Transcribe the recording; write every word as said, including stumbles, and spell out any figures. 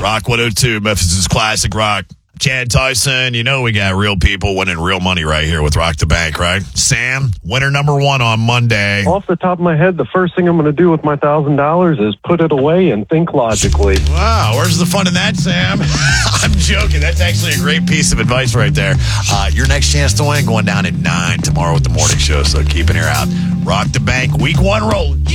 Rock one oh two, Memphis' classic rock. Chad Tyson, you know we got real people winning real money right here with Rock the Bank, right? Sam, winner number one on Monday. Off the top of my head, the first thing I'm going to do with my one thousand dollars is put it away and think logically. Wow, where's the fun in that, Sam? I'm joking. That's actually a great piece of advice right there. Uh, your next chance to win going down at nine tomorrow with the morning show, so keep an ear out. Rock the Bank, week one roll.